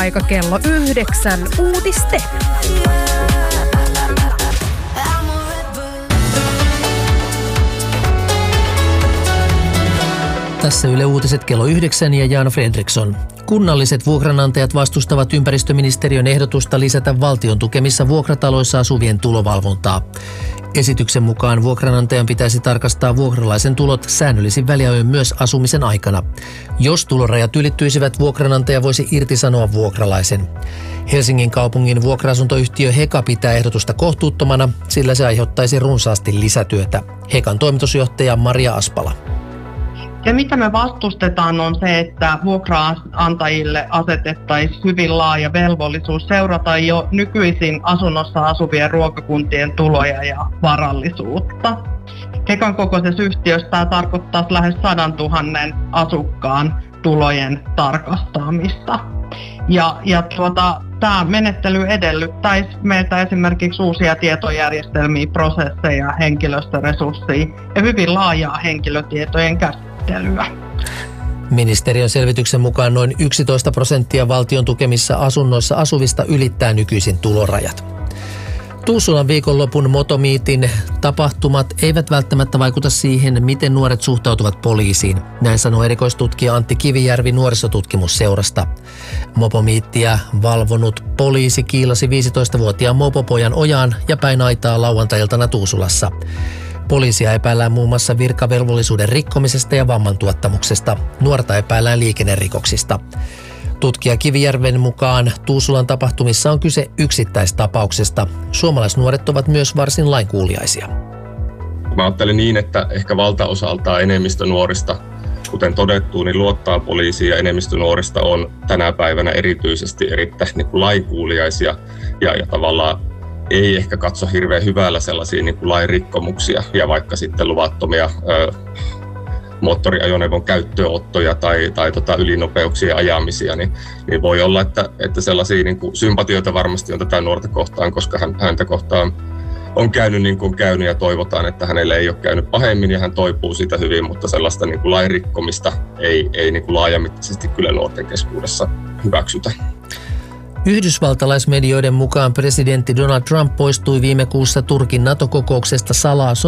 Aika kello 9 uutiste. Tässä Yle Uutiset kello 9 ja Jan Fredriksson. Kunnalliset vuokranantajat vastustavat ympäristöministeriön ehdotusta lisätä valtion tukemissa vuokrataloissa asuvien tulovalvontaa. Esityksen mukaan vuokranantajan pitäisi tarkastaa vuokralaisen tulot säännöllisin väliajoin myös asumisen aikana. Jos tulorajat ylittyisivät, vuokranantaja voisi irtisanoa vuokralaisen. Helsingin kaupungin vuokra-asuntoyhtiö Heka pitää ehdotusta kohtuuttomana, sillä se aiheuttaisi runsaasti lisätyötä. Hekan toimitusjohtaja Maria Aspala. Se, mitä me vastustetaan, on se, että vuokraantajille asetettaisiin hyvin laaja velvollisuus seurata jo nykyisin asunnossa asuvien ruokakuntien tuloja ja varallisuutta. Hekan kokoisessa yhtiössä tämä tarkoittaa lähes 100 000 asukkaan tulojen tarkastamista. Tämä menettely edellyttäisi meiltä esimerkiksi uusia tietojärjestelmiä, prosesseja, henkilöstöresursseja ja hyvin laajaa henkilötietojen käsittelyä. Ministeriön selvityksen mukaan noin 11% valtion tukemissa asunnoissa asuvista ylittää nykyisin tulorajat. Tuusulan viikonlopun Motomeetin tapahtumat eivät välttämättä vaikuta siihen, miten nuoret suhtautuvat poliisiin. Näin sanoo erikoistutkija Antti Kivijärvi nuorisotutkimusseurasta. Mopomeettiä valvonut poliisi kiilasi 15-vuotiaan mopopojan ojaan ja päin aitaa lauantai-iltana Tuusulassa. Poliisia epäillään muun muassa virkavelvollisuuden rikkomisesta ja vammantuottamuksesta. Nuorta epäillään liikennerikoksista. Tutkija Kivijärven mukaan Tuusulan tapahtumissa on kyse yksittäistapauksesta. Suomalaisnuoret ovat myös varsin lainkuuliaisia. Mä ajattelen niin, että ehkä valtaosaltaan enemmistö nuorista, kuten todettu, niin luottaa poliisiin ja enemmistö nuorista on tänä päivänä erityisesti erittäin lainkuuliaisia ja tavallaan ei ehkä katso hirveän hyvällä sellaisia lain rikkomuksia ja vaikka sitten luvattomia moottoriajoneuvon käyttöönottoja tai ylinopeuksien ajamisia, niin voi olla, että sellaisia sympatioita varmasti on tätä nuorta kohtaan, koska häntä kohtaan on käynyt niin kuin on käynyt ja toivotaan, että hänelle ei ole käynyt pahemmin ja hän toipuu siitä hyvin, mutta sellaista lain rikkomista ei laajamittaisesti kyllä nuorten keskuudessa hyväksytä. Yhdysvaltalaismedioiden mukaan presidentti Donald Trump poistui viime kuussa Turkin NATO-kokouksesta salaa